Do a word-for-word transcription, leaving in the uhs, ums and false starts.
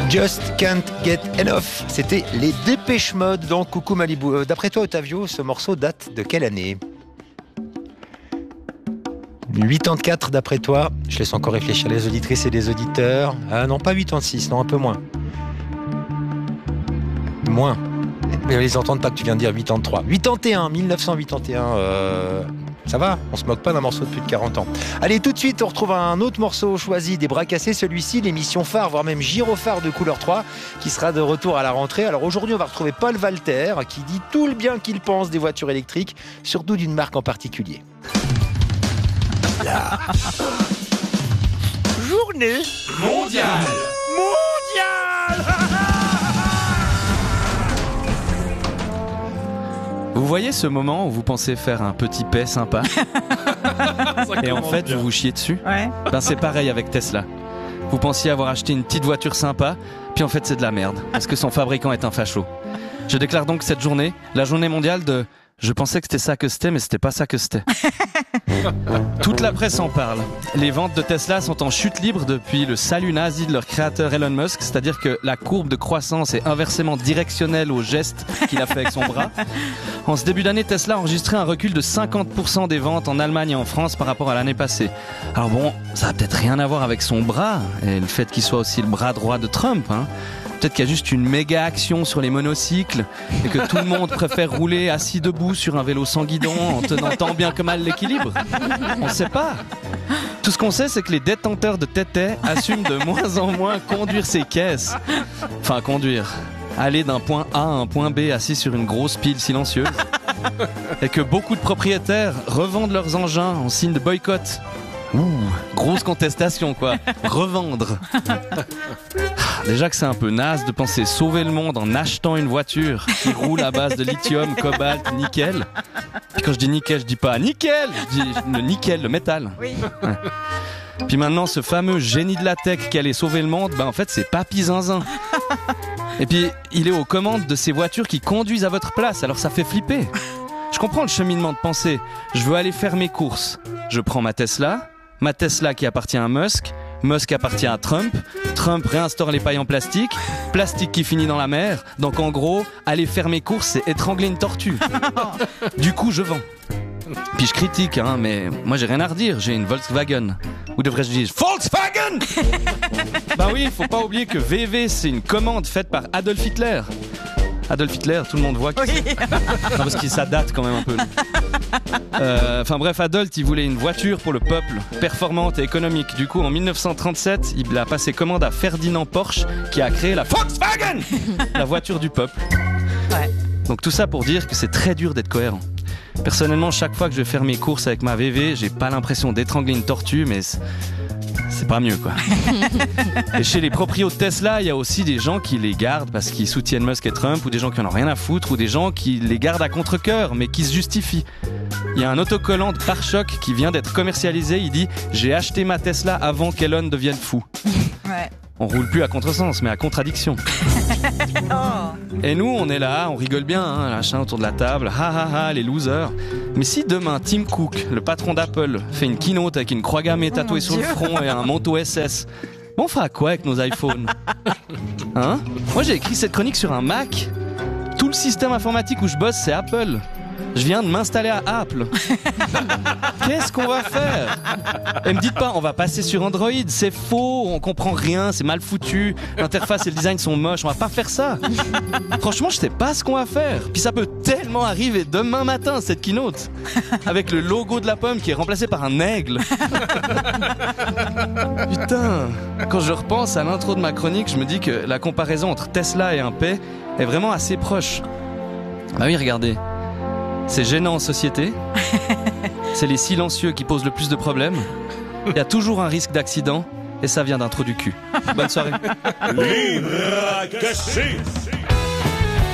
Just Can't Get Enough, c'était les Dépêche Mode dans Coucou Malibu. D'après toi, Ottavio, ce morceau date de quelle année ? quatre-vingt-quatre d'après toi. Je laisse encore réfléchir les auditrices et les auditeurs. Ah non, pas quatre-vingt-six, non, un peu moins. Moins. Mais ils n'entendent pas que tu viens de dire quatre-vingt-trois. quatre-vingt-un, mille neuf cent quatre-vingt-un. Euh... Ça va, on se moque pas d'un morceau de plus de quarante ans. Allez, tout de suite, on retrouve un autre morceau choisi des Bras Cassés. Celui-ci, l'émission phare, voire même gyrophare de Couleur trois, qui sera de retour à la rentrée. Alors aujourd'hui, on va retrouver Paul Walter, qui dit tout le bien qu'il pense des voitures électriques, surtout d'une marque en particulier. La journée mondiale mondiale Vous voyez ce moment où vous pensez faire un petit paix sympa et en fait bien. Vous vous chiez dessus. Ouais. Ben c'est pareil avec Tesla. Vous pensiez avoir acheté une petite voiture sympa, puis en fait c'est de la merde parce que son fabricant est un facho. Je déclare donc cette journée la journée mondiale de je pensais que c'était ça que c'était, mais c'était pas ça que c'était. Toute la presse en parle. Les ventes de Tesla sont en chute libre depuis le salut nazi de leur créateur Elon Musk, c'est-à-dire que la courbe de croissance est inversement directionnelle au geste qu'il a fait avec son bras. En ce début d'année, Tesla a enregistré un recul de cinquante pour cent des ventes en Allemagne et en France par rapport à l'année passée. Alors bon, ça a peut-être rien à voir avec son bras et le fait qu'il soit aussi le bras droit de Trump, hein. Peut-être qu'il y a juste une méga action sur les monocycles et que tout le monde préfère rouler assis debout sur un vélo sans guidon en tenant tant bien que mal l'équilibre. On ne sait pas. Tout ce qu'on sait, c'est que les détenteurs de tétés assument de moins en moins conduire ces caisses. Enfin, conduire. Aller d'un point A à un point B assis sur une grosse pile silencieuse. Et que beaucoup de propriétaires revendent leurs engins en signe de boycott. Ouh, grosse contestation quoi. Revendre. Déjà que c'est un peu naze de penser sauver le monde en achetant une voiture qui roule à base de lithium, cobalt, nickel. Puis quand je dis nickel, je dis pas nickel, je dis le nickel, le métal. Oui. Ouais. Puis maintenant, ce fameux génie de la tech qui allait sauver le monde, ben en fait c'est Papy Zinzin. Et puis il est aux commandes de ces voitures qui conduisent à votre place, alors ça fait flipper. Je comprends le cheminement de pensée. Je veux aller faire mes courses. Je prends ma Tesla, ma Tesla qui appartient à Musk. Musk appartient à Trump, Trump réinstaure les pailles en plastique, plastique qui finit dans la mer, donc en gros, aller faire mes courses, c'est étrangler une tortue. Du coup, je vends. Puis je critique, hein, mais moi j'ai rien à redire, j'ai une Volkswagen. Ou devrais-je dire Volkswagen. Bah oui, faut pas oublier que V V, c'est une commande faite par Adolf Hitler. Adolf Hitler, tout le monde voit qui oui. c'est. Non, parce que ça date quand même un peu. Euh, enfin bref, Adolf, il voulait une voiture pour le peuple, performante et économique. Du coup, en mille neuf cent trente-sept, il a passé commande à Ferdinand Porsche, qui a créé la Volkswagen, la voiture du peuple. Ouais. Donc tout ça pour dire que c'est très dur d'être cohérent. Personnellement, chaque fois que je vais faire mes courses avec ma V V, j'ai pas l'impression d'étrangler une tortue, mais c'est pas mieux quoi. Et chez les proprios de Tesla, il y a aussi des gens qui les gardent parce qu'ils soutiennent Musk et Trump, ou des gens qui en ont rien à foutre, ou des gens qui les gardent à contre-cœur mais qui se justifient. Il y a un autocollant de pare-choc qui vient d'être commercialisé, il dit « J'ai acheté ma Tesla avant qu'Elon devienne fou ». Ouais. On roule plus à contresens mais à contradiction. Oh. Et nous, on est là, on rigole bien, hein, machin autour de la table, ha ha ha, les losers. Mais si demain, Tim Cook, le patron d'Apple, fait une keynote avec une croix gammée tatouée oh sur Dieu. le front et un manteau S S, on fera quoi avec nos iPhones ? Hein ? Moi, j'ai écrit cette chronique sur un Mac. Tout le système informatique où je bosse, c'est Apple. Je viens de m'installer à Apple. Qu'est-ce qu'on va faire ? Et me dites pas, on va passer sur Android, c'est faux, on comprend rien, c'est mal foutu, l'interface et le design sont moches, on va pas faire ça. Franchement, je sais pas ce qu'on va faire. Puis ça peut tellement arriver demain matin, cette keynote, avec le logo de la pomme qui est remplacé par un aigle. Putain, quand je repense à l'intro de ma chronique, je me dis que la comparaison entre Tesla et un P est vraiment assez proche. Bah oui, regardez. C'est gênant en société. C'est les silencieux qui posent le plus de problèmes. Il y a toujours un risque d'accident. Et ça vient d'un trou du cul. Bonne soirée. Les Bras Cassés.